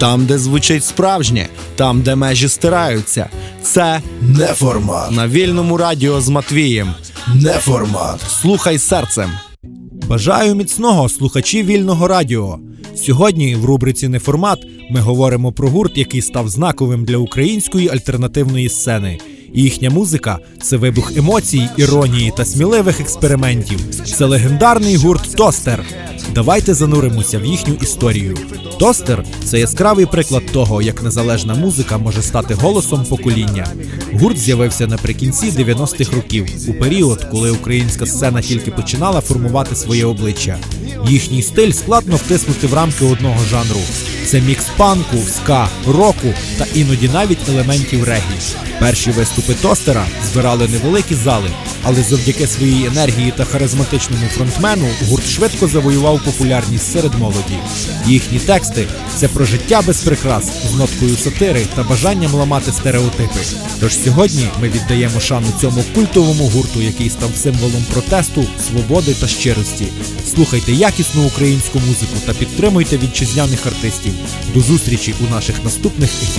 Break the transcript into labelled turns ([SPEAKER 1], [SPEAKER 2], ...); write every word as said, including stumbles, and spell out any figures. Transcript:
[SPEAKER 1] Там, де звучить справжнє, там, де межі стираються. Це
[SPEAKER 2] Неформат.
[SPEAKER 1] на Вільному радіо з Матвієм.
[SPEAKER 2] Неформат.
[SPEAKER 1] Слухай серцем. Бажаю міцного, слухачі Вільного радіо. Сьогодні в рубриці «Неформат» ми говоримо про гурт, який став знаковим для української альтернативної сцени. І їхня музика – це вибух емоцій, іронії та сміливих експериментів. Це легендарний гурт «Тостер». Давайте зануримося в їхню історію. «Тостер» – це яскравий приклад того, як незалежна музика може стати голосом покоління. Гурт з'явився наприкінці дев'яностих років, у період, коли українська сцена тільки починала формувати своє обличчя. Їхній стиль складно втиснути в рамки одного жанру. Це мікс панку, ска, року та іноді навіть елементів регі. Перші виступи «Тостера» збирали невеликі зали, але завдяки своїй енергії та харизматичному фронтмену гурт швидко завоював популярність серед молоді. Їхні тексти – це про життя без прикрас, з ноткою сатири та бажанням ламати стереотипи. Тож сьогодні ми віддаємо шану цьому культовому гурту, який став символом протесту, свободи та щирості. Слухайте якісну українську музику та підтримуйте вітчизняних артистів. До зустрічі у наших наступних ефірах.